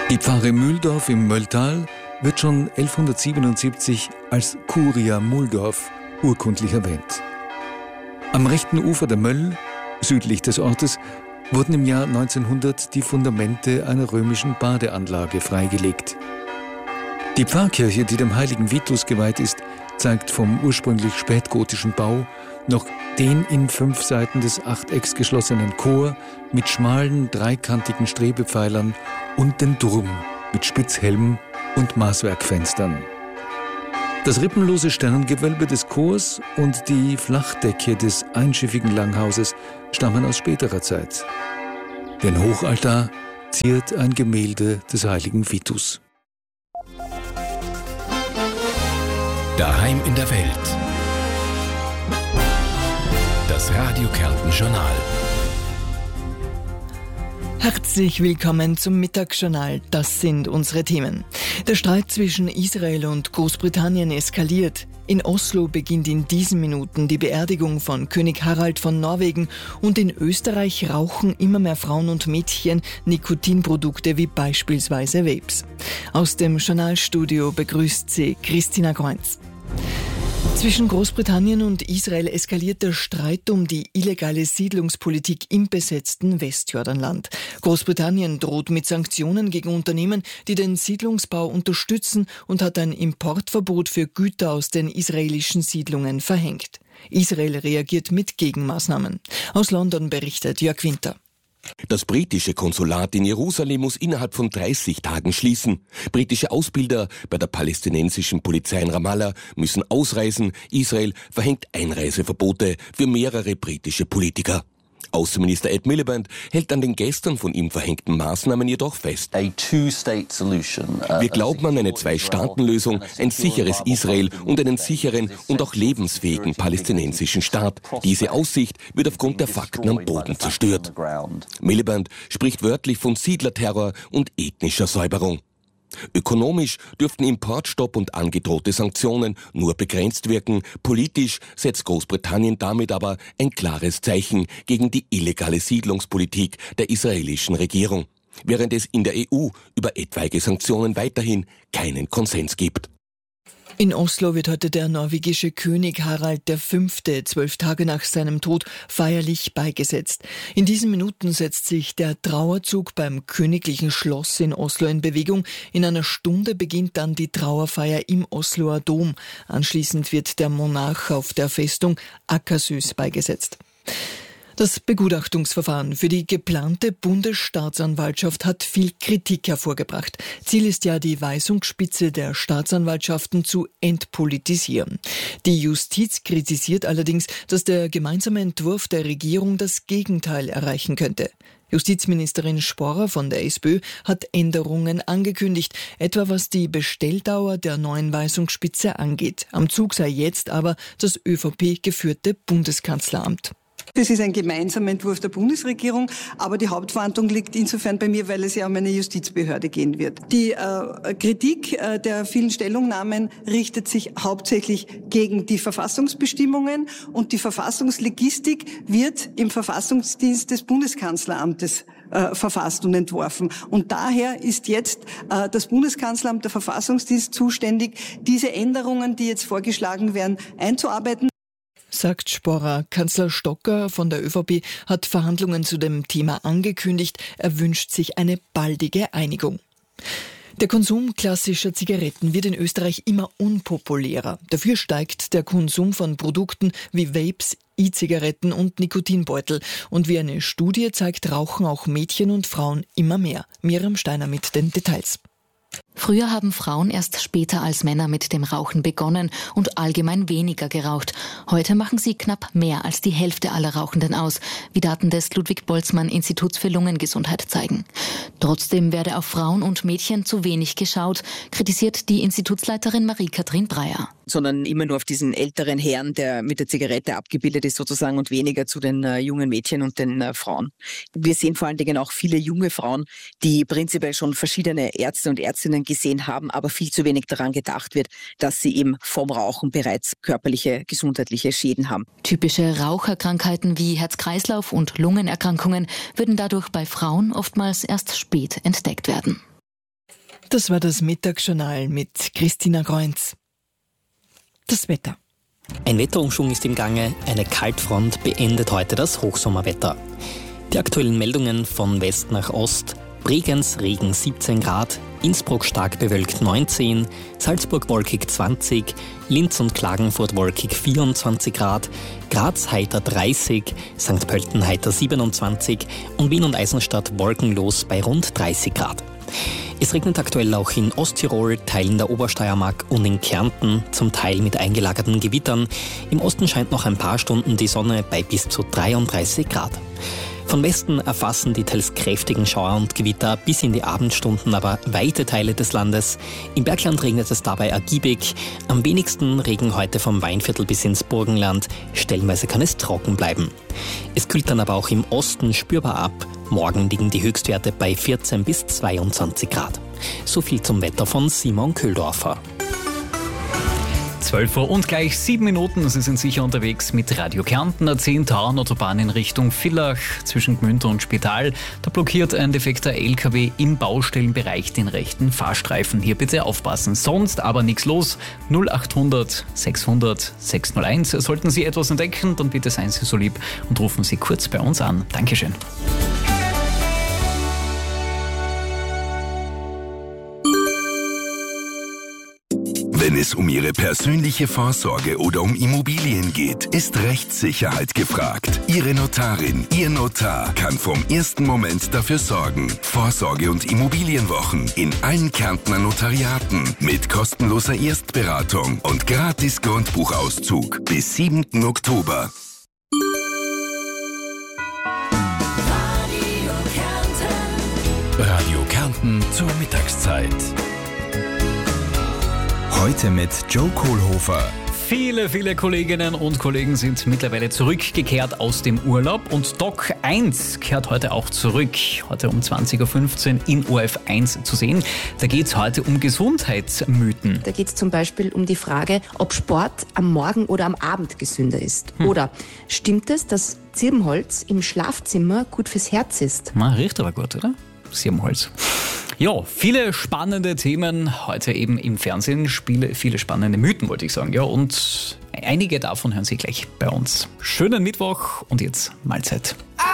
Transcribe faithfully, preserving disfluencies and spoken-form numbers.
Die Pfarre Mühldorf im Mölltal wird schon elfhundertsiebenundsiebzig als Curia Muhldorf urkundlich erwähnt. Am rechten Ufer der Möll, südlich des Ortes, wurden im Jahr neunzehnhundert die Fundamente einer römischen Badeanlage freigelegt. Die Pfarrkirche, die dem heiligen Vitus geweiht ist, zeigt vom ursprünglich spätgotischen Bau noch den in fünf Seiten des Achtecks geschlossenen Chor mit schmalen, dreikantigen Strebepfeilern und den Turm mit Spitzhelm und Maßwerkfenstern. Das rippenlose Sternengewölbe des Chors und die Flachdecke des einschiffigen Langhauses stammen aus späterer Zeit. Den Hochaltar ziert ein Gemälde des heiligen Vitus. Daheim in der Welt. Das Radio Kärnten Journal. Herzlich willkommen zum Mittagsjournal. Das sind unsere Themen. Der Streit zwischen Israel und Großbritannien eskaliert. In Oslo beginnt in diesen Minuten die Beerdigung von König Harald von Norwegen und in Österreich rauchen immer mehr Frauen und Mädchen Nikotinprodukte wie beispielsweise Vapes. Aus dem Journalstudio begrüßt sie Christina Kreuz. Zwischen Großbritannien und Israel eskaliert der Streit um die illegale Siedlungspolitik im besetzten Westjordanland. Großbritannien droht mit Sanktionen gegen Unternehmen, die den Siedlungsbau unterstützen, und hat ein Importverbot für Güter aus den israelischen Siedlungen verhängt. Israel reagiert mit Gegenmaßnahmen. Aus London berichtet Jörg Winter. Das britische Konsulat in Jerusalem muss innerhalb von dreißig Tagen schließen. Britische Ausbilder bei der palästinensischen Polizei in Ramallah müssen ausreisen. Israel verhängt Einreiseverbote für mehrere britische Politiker. Außenminister Ed Miliband hält an den gestern von ihm verhängten Maßnahmen jedoch fest. Wir glauben an eine Zwei-Staaten-Lösung, ein sicheres Israel und einen sicheren und auch lebensfähigen palästinensischen Staat. Diese Aussicht wird aufgrund der Fakten am Boden zerstört. Miliband spricht wörtlich von Siedlerterror und ethnischer Säuberung. Ökonomisch dürften Importstopp und angedrohte Sanktionen nur begrenzt wirken. Politisch setzt Großbritannien damit aber ein klares Zeichen gegen die illegale Siedlungspolitik der israelischen Regierung, während es in der E U über etwaige Sanktionen weiterhin keinen Konsens gibt. In Oslo wird heute der norwegische König Harald der Fünfte zwölf Tage nach seinem Tod feierlich beigesetzt. In diesen Minuten setzt sich der Trauerzug beim königlichen Schloss in Oslo in Bewegung. In einer Stunde beginnt dann die Trauerfeier im Osloer Dom. Anschließend wird der Monarch auf der Festung Akershus beigesetzt. Das Begutachtungsverfahren für die geplante Bundesstaatsanwaltschaft hat viel Kritik hervorgebracht. Ziel ist ja, die Weisungsspitze der Staatsanwaltschaften zu entpolitisieren. Die Justiz kritisiert allerdings, dass der gemeinsame Entwurf der Regierung das Gegenteil erreichen könnte. Justizministerin Sporrer von der SPÖ hat Änderungen angekündigt, etwa was die Bestelldauer der neuen Weisungsspitze angeht. Am Zug sei jetzt aber das ÖVP-geführte Bundeskanzleramt. Das ist ein gemeinsamer Entwurf der Bundesregierung, aber die Hauptverantwortung liegt insofern bei mir, weil es ja um eine Justizbehörde gehen wird. Die äh, Kritik äh, der vielen Stellungnahmen richtet sich hauptsächlich gegen die Verfassungsbestimmungen, und die Verfassungslegistik wird im Verfassungsdienst des Bundeskanzleramtes äh, verfasst und entworfen. Und daher ist jetzt äh, das Bundeskanzleramt, der Verfassungsdienst, zuständig, diese Änderungen, die jetzt vorgeschlagen werden, einzuarbeiten. Sagt Sporrer. Kanzler Stocker von der ÖVP hat Verhandlungen zu dem Thema angekündigt. Er wünscht sich eine baldige Einigung. Der Konsum klassischer Zigaretten wird in Österreich immer unpopulärer. Dafür steigt der Konsum von Produkten wie Vapes, E-Zigaretten und Nikotinbeutel. Und wie eine Studie zeigt, rauchen auch Mädchen und Frauen immer mehr. Miriam Steiner mit den Details. Früher haben Frauen erst später als Männer mit dem Rauchen begonnen und allgemein weniger geraucht. Heute machen sie knapp mehr als die Hälfte aller Rauchenden aus, wie Daten des Ludwig-Boltzmann-Instituts für Lungengesundheit zeigen. Trotzdem werde auf Frauen und Mädchen zu wenig geschaut, kritisiert die Institutsleiterin Marie-Kathrin Breyer. Sondern immer nur auf diesen älteren Herrn, der mit der Zigarette abgebildet ist sozusagen, und weniger zu den äh, jungen Mädchen und den äh, Frauen. Wir sehen vor allen Dingen auch viele junge Frauen, die prinzipiell schon verschiedene Ärzte und Ärztinnen gesehen haben, aber viel zu wenig daran gedacht wird, dass sie eben vom Rauchen bereits körperliche, gesundheitliche Schäden haben. Typische Raucherkrankheiten wie Herz-Kreislauf- und Lungenerkrankungen würden dadurch bei Frauen oftmals erst spät entdeckt werden. Das war das Mittagsjournal mit Christina Greunz. Das Wetter. Ein Wetterumschwung ist im Gange. Eine Kaltfront beendet heute das Hochsommerwetter. Die aktuellen Meldungen von West nach Ost. Bregenz Regen siebzehn Grad, Innsbruck stark bewölkt neunzehn, Salzburg wolkig zwanzig, Linz und Klagenfurt wolkig vierundzwanzig Grad, Graz heiter dreißig, Sankt Pölten heiter siebenundzwanzig und Wien und Eisenstadt wolkenlos bei rund dreißig Grad. Es regnet aktuell auch in Osttirol, Teilen der Obersteiermark und in Kärnten, zum Teil mit eingelagerten Gewittern. Im Osten scheint noch ein paar Stunden die Sonne bei bis zu dreiunddreißig Grad. Von Westen erfassen die teils kräftigen Schauer und Gewitter bis in die Abendstunden aber weite Teile des Landes. Im Bergland regnet es dabei ergiebig. Am wenigsten Regen heute vom Weinviertel bis ins Burgenland. Stellenweise kann es trocken bleiben. Es kühlt dann aber auch im Osten spürbar ab. Morgen liegen die Höchstwerte bei vierzehn bis zweiundzwanzig Grad. So viel zum Wetter von Simon Köhldorfer. zwölf Uhr und gleich sieben Minuten. Sie sind sicher unterwegs mit Radio Kärnten, der zehn Tauernautobahn in Richtung Villach zwischen Gmünd und Spital. Da blockiert ein defekter L K W im Baustellenbereich den rechten Fahrstreifen. Hier bitte aufpassen. Sonst aber nichts los. null achthundert sechshundert sechshunderteins. Sollten Sie etwas entdecken, dann bitte seien Sie so lieb und rufen Sie kurz bei uns an. Dankeschön. Wenn es um Ihre persönliche Vorsorge oder um Immobilien geht, ist Rechtssicherheit gefragt. Ihre Notarin, Ihr Notar kann vom ersten Moment dafür sorgen. Vorsorge- und Immobilienwochen in allen Kärntner Notariaten mit kostenloser Erstberatung und gratis Grundbuchauszug bis siebten Oktober. Radio Kärnten zur Mittagszeit. Heute mit Joe Kohlhofer. Viele, viele Kolleginnen und Kollegen sind mittlerweile zurückgekehrt aus dem Urlaub und Doc eins kehrt heute auch zurück. Heute um zwanzig Uhr fünfzehn in O R F eins zu sehen. Da geht es heute um Gesundheitsmythen. Da geht es zum Beispiel um die Frage, ob Sport am Morgen oder am Abend gesünder ist. Hm. Oder stimmt es, dass Zirbenholz im Schlafzimmer gut fürs Herz ist? Na, riecht aber gut, oder? Zirbenholz. Ja, viele spannende Themen heute eben im Fernsehen, Spiele, viele spannende Mythen, wollte ich sagen. Ja, und einige davon hören Sie gleich bei uns. Schönen Mittwoch und jetzt Mahlzeit.